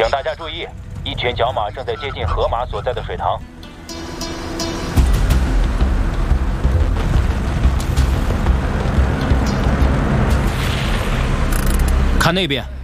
请大家注意，一群角马正在接近河马所在的水塘。 看那边。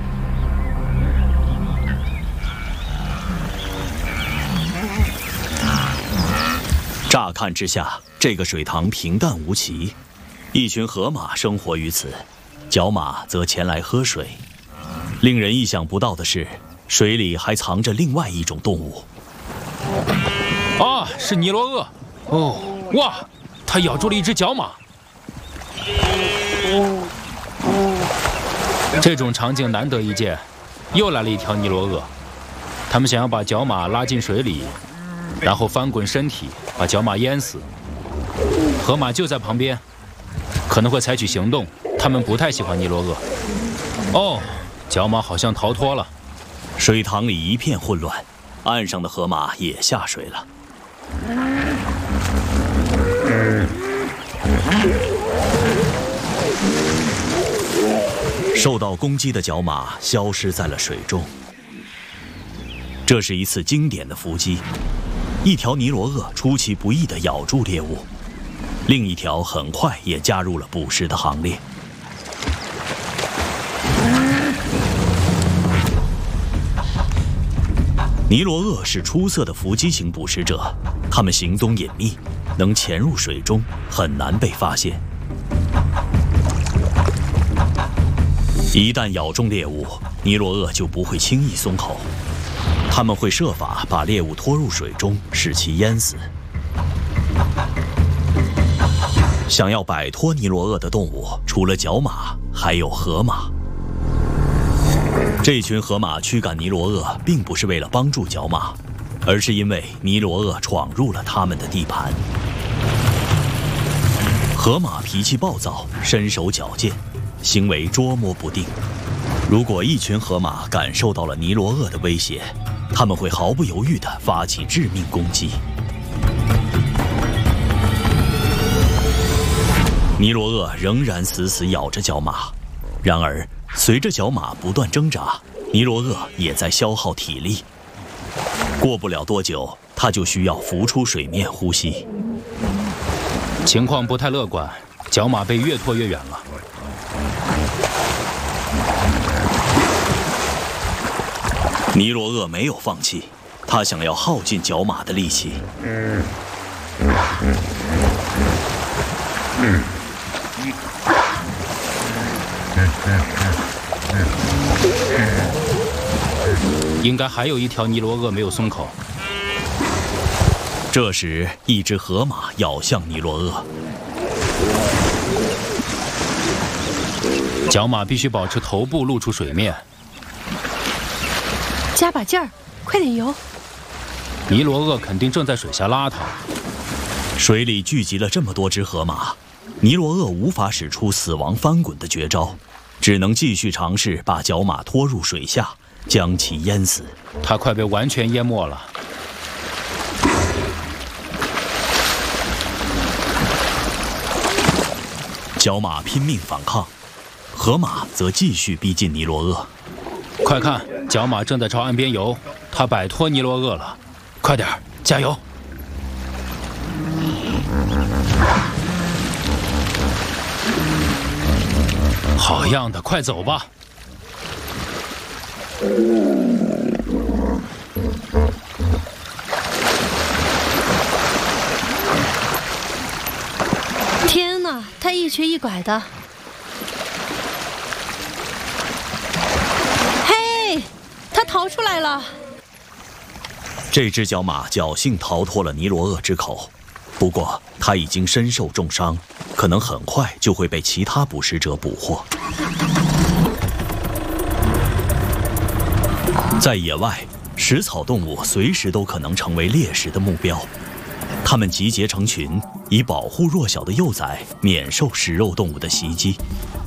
乍看之下，这个水塘平淡无奇，一群河马生活于此，角马则前来喝水。令人意想不到的是，水里还藏着另外一种动物。 啊，是尼罗鳄！哦，哇，它咬住了一只角马。这种场景难得一见，又来了一条尼罗鳄。他们想要把角马拉进水里，然后翻滚身体，把角马淹死。河马就在旁边，可能会采取行动。他们不太喜欢尼罗鳄。哦，角马好像逃脱了。 水塘里一片混乱，岸上的河马也下水了。受到攻击的角马消失在了水中。这是一次经典的伏击，一条尼罗鳄出其不意地咬住猎物，另一条很快也加入了捕食的行列。尼罗鳄是出色的伏击型捕食者，它们行踪隐秘，能潜入水中，很难被发现。一旦咬中猎物，尼罗鳄就不会轻易松口，它们会设法把猎物拖入水中，使其淹死。想要摆脱尼罗鳄的动物，除了角马，还有河马。这群河马驱赶尼罗鳄，并不是为了帮助角马，而是因为尼罗鳄闯入了他们的地盘。河马脾气暴躁，身手矫健，行为捉摸不定。如果一群河马感受到了尼罗鳄的威胁，他们会毫不犹豫地发起致命攻击。尼罗鳄仍然死死咬着角马，然而随着角马不断挣扎，尼罗鳄也在消耗体力。过不了多久，它就需要浮出水面呼吸。 情况不太乐观，角马被越拖越远了。 尼罗鳄没有放弃，它想要耗尽角马的力气。 应该还有一条尼罗鳄没有松口。 这时，一只河马咬向尼罗鳄。 角马必须保持头部露出水面， 加把劲儿，快点游！ 尼罗鳄肯定正在水下拉它。 水里聚集了这么多只河马，尼罗鳄无法使出死亡翻滚的绝招，只能继续尝试把角马拖入水下，将其淹死。 它快被完全淹没了。 角马拼命反抗，河马则继续逼近尼罗鳄。 快看，角马正在朝岸边游，它摆脱尼罗鳄了。快点，加油！好样的，快走吧！ 天哪，它一瘸一拐的。嘿，它逃出来了！ 这只角马侥幸逃脱了尼罗鳄之口，不过它已经身受重伤，可能很快就会被其他捕食者捕获。在野外，食草动物随时都可能成为猎食的目标，它们集结成群，以保护弱小的幼崽免受食肉动物的袭击。